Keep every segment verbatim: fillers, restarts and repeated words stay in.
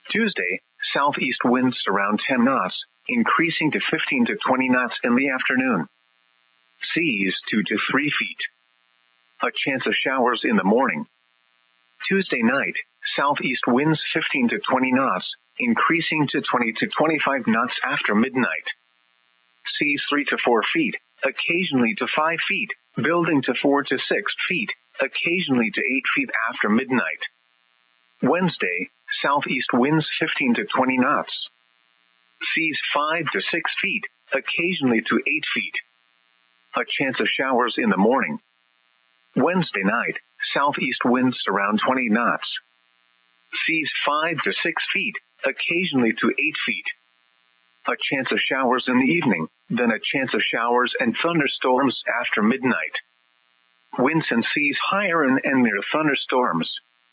Tuesday, southeast winds around ten knots, increasing to fifteen to twenty knots in the afternoon. Seas two to three feet. A chance of showers in the morning. Tuesday night, southeast winds fifteen to twenty knots, increasing to twenty to twenty-five knots after midnight. Seas three to four feet, occasionally to five feet, building to four to six feet, occasionally to eight feet after midnight. Wednesday, southeast winds fifteen to twenty knots. Seas five to six feet, occasionally to eight feet. A chance of showers in the morning. Wednesday night, southeast winds around twenty knots. Seas five to six feet, occasionally to eight feet. A chance of showers in the evening, then a chance of showers and thunderstorms after midnight. Winds and seas higher and, and near thunderstorms.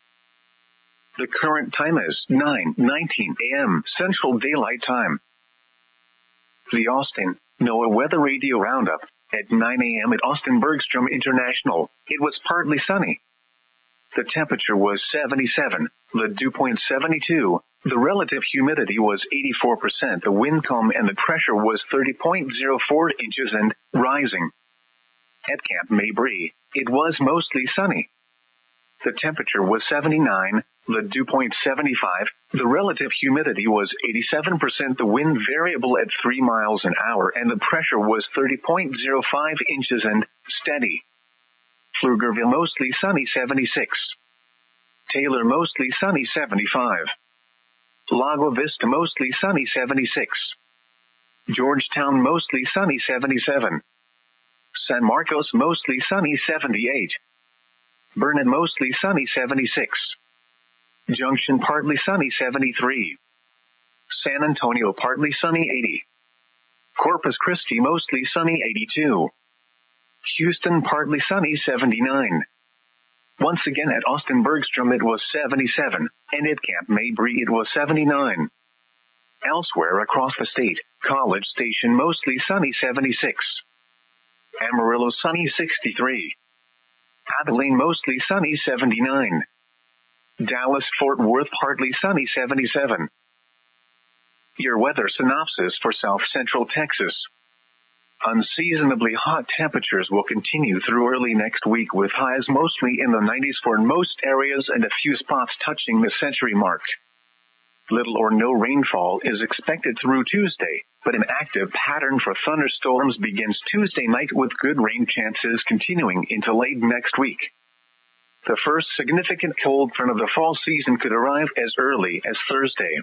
The current time is nine nineteen a m Central Daylight Time. The Austin, NOAA Weather Radio Roundup. At nine a m at Austin Bergstrom International, it was partly sunny. The temperature was seventy-seven, the dew point seventy-two, the relative humidity was eighty-four percent, the wind calm and the pressure was thirty point zero four inches and rising. At Camp Mabry, it was mostly sunny. The temperature was seventy-nine, the dew point seventy-five, the relative humidity was eighty-seven percent, the wind variable at three miles an hour, and the pressure was thirty point zero five inches and steady. Pflugerville mostly sunny seventy-six. Taylor mostly sunny seventy-five. Lago Vista mostly sunny seventy-six. Georgetown mostly sunny seventy-seven. San Marcos mostly sunny seventy-eight. Burnet mostly sunny seventy-six. Junction partly sunny seventy-three. San Antonio partly sunny eighty. Corpus Christi mostly sunny eighty-two. Houston partly sunny seventy-nine. Once again at Austin Bergstrom it was seventy-seven, and at Camp Mabry it was seventy-nine. Elsewhere across the state, College Station mostly sunny seventy-six. Amarillo sunny sixty-three. Abilene mostly sunny seventy-nine. Dallas-Fort Worth partly sunny seventy-seven. Your weather synopsis for South Central Texas. Unseasonably hot temperatures will continue through early next week with highs mostly in the nineties for most areas and a few spots touching the century mark. Little or no rainfall is expected through Tuesday, but an active pattern for thunderstorms begins Tuesday night with good rain chances continuing into late next week. The first significant cold front of the fall season could arrive as early as Thursday.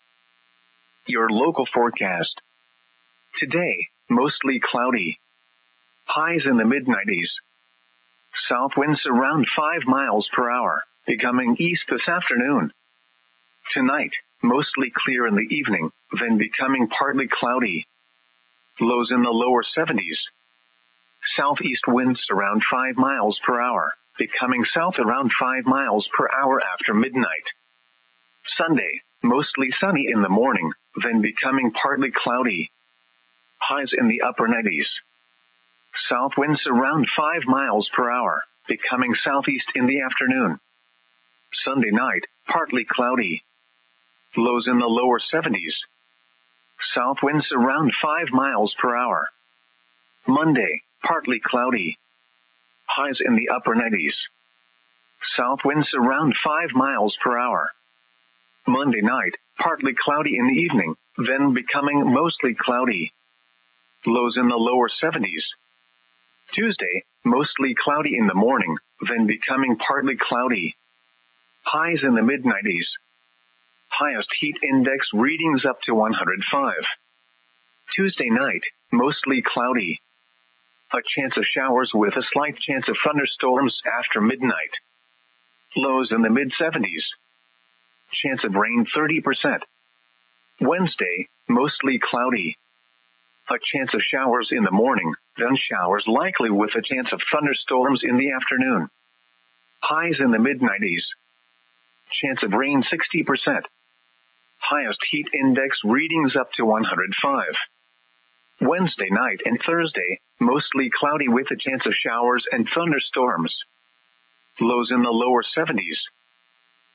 Your local forecast. Today, mostly cloudy. Highs in the mid nineties. South winds around five miles per hour, becoming east this afternoon. Tonight, mostly clear in the evening, then becoming partly cloudy. Lows in the lower seventies. Southeast winds around five miles per hour, becoming south around five miles per hour after midnight. Sunday, mostly sunny in the morning, then becoming partly cloudy. Highs in the upper nineties. South winds around five miles per hour, becoming southeast in the afternoon. Sunday night, partly cloudy. Lows in the lower seventies. South winds around five miles per hour. Monday, partly cloudy. Highs in the upper nineties. South winds around five miles per hour. Monday night, partly cloudy in the evening, then becoming mostly cloudy. Lows in the lower seventies. Tuesday, mostly cloudy in the morning, then becoming partly cloudy. Highs in the mid nineties. Highest heat index readings up to one hundred five. Tuesday night, mostly cloudy. A chance of showers with a slight chance of thunderstorms after midnight. Lows in the mid seventies. Chance of rain thirty percent. Wednesday, mostly cloudy. A chance of showers in the morning, then showers likely with a chance of thunderstorms in the afternoon. Highs in the mid nineties. Chance of rain sixty percent. Highest heat index readings up to one hundred five. Wednesday night and Thursday, mostly cloudy with a chance of showers and thunderstorms. Lows in the lower seventies.